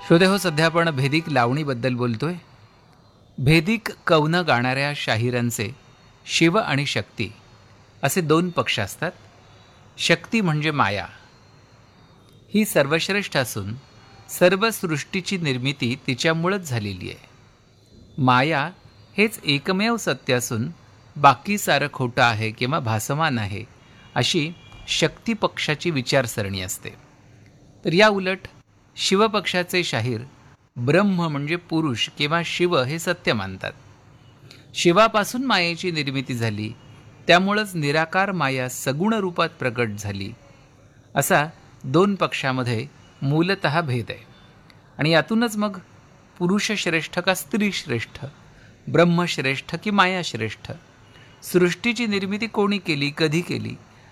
श्रोते हो, सध्या आपण भेदिक लावणीबद्दल बोलतोय. भेदिक कवनं गाणाऱ्या शाहिरांचे शिव आणि शक्ती असे दोन पक्ष असतात. शक्ती म्हणजे माया, ही सर्वश्रेष्ठ असून सर्व सृष्टीची निर्मिती तिच्यामुळेच झालेली आहे. माया हेच एकमेव सत्य असून बाकी सारं खोटं आहे किंवा भासमान आहे, अशी शक्ती पक्षाची विचारसरणी असते. तर या उलट शिवपक्षाचे शाहीर ब्रह्म म्हणजे पुरुष किंवा शिव हे सत्य मानतात. शिवापासून मायेची निर्मिती झाली, त्यामुळंच निराकार माया सगुण रूपात प्रकट झाली, असा दोन पक्षामध्ये मूलतः भेद आहे. आणि यातूनच मग पुरुष श्रेष्ठ का स्त्री श्रेष्ठ, ब्रह्म श्रेष्ठ की माया श्रेष्ठ, सृष्टीची निर्मिती कोणी केली, कधी केली,